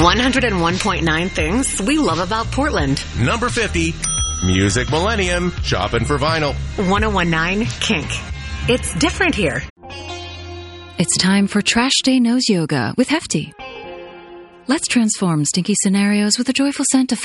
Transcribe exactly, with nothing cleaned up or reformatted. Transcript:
one oh one point nine things we love about Portland. Number fifty, Music Millennium, shopping for vinyl. ten nineteen Kink. It's different here. It's time for Trash Day Nose Yoga with Hefty. Let's transform stinky scenarios with a joyful scent of